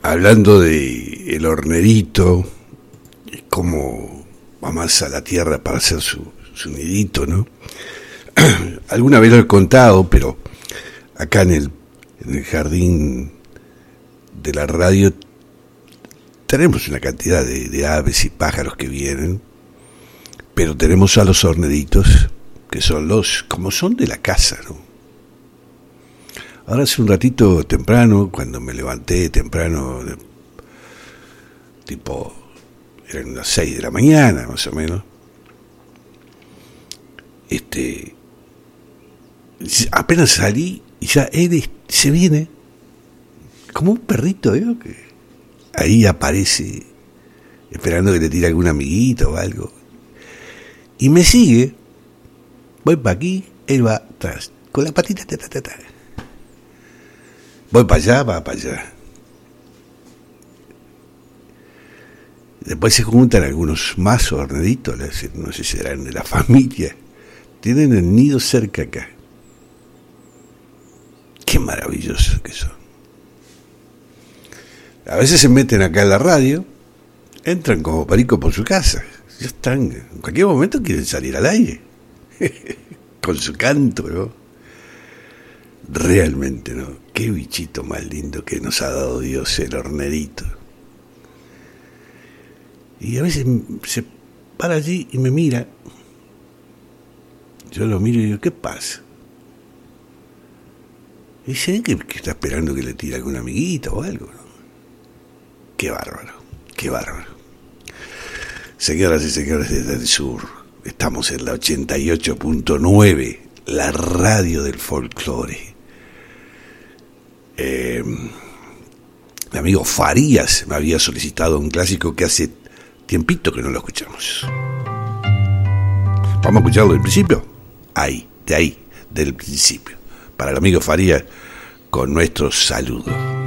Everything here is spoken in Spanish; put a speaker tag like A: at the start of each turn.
A: hablando de el hornerito, cómo amasa la tierra para hacer su nidito, ¿no? Alguna vez lo he contado, pero acá en el jardín de la radio tenemos una cantidad de aves y pájaros que vienen, pero tenemos a los horneritos, que son como son de la casa, ¿no? Ahora hace un ratito temprano, cuando me levanté temprano, tipo, eran las 6 de la mañana, más o menos, apenas salí y ya él se viene como un perrito, ¿eh? Que ahí aparece esperando que le tire algún amiguito o algo, y me sigue. Voy para aquí, él va atrás con la patita, voy para allá, va para allá. Después se juntan algunos más horneritos, no sé si serán de la familia, tienen el nido cerca acá. Qué maravillosos que son. A veces se meten acá en la radio, entran como perico por su casa, ya están, en cualquier momento quieren salir al aire, con su canto, ¿no? Realmente, ¿no? Qué bichito más lindo que nos ha dado Dios, el hornerito. Y a veces se para allí y me mira, yo lo miro y digo, ¿qué pasa? Y dice que está esperando que le tire algún amiguito o algo, ¿no? Qué bárbaro, qué bárbaro. Señoras y señores desde el sur, estamos en la 88.9, la radio del folclore. El amigo Farías me había solicitado un clásico que hace tiempito que no lo escuchamos. Vamos a escucharlo del principio. Del principio. Para el amigo Farías, con nuestro saludo.